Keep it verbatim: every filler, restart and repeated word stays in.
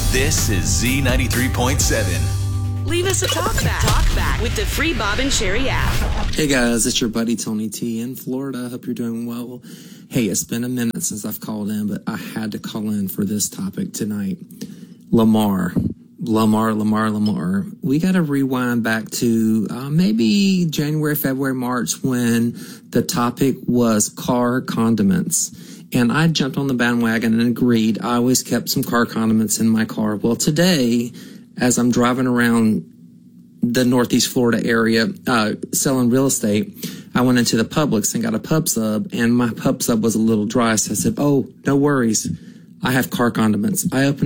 This is Z ninety-three point seven. Leave us a talk back. Talk back with the free Bob and Sherry app. Hey guys, it's your buddy Tony T in Florida. Hope you're doing well. Hey, it's been a minute since I've called in, but I had to call in for this topic tonight. Lamar. Lamar, Lamar, Lamar. We got to rewind back to uh, maybe January, February, March when the topic was car condiments. And I jumped on the bandwagon and agreed. I always kept some car condiments in my car. Well, today, as I'm driving around the Northeast Florida area uh, selling real estate, I went into the Publix and got a pub sub, and my pub sub was a little dry. So I said, oh, no worries. I have car condiments. I opened